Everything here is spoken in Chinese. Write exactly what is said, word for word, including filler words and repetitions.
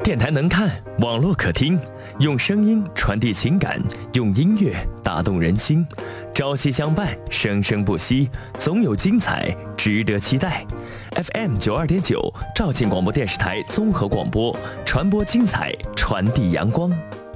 电台能看，网络可听，用声音传递情感，用音乐打动人心。朝夕相伴，生生不息，总有精彩值得期待。F M 九二点九，肇庆广播电视台综合广播，传播精彩，传递阳光。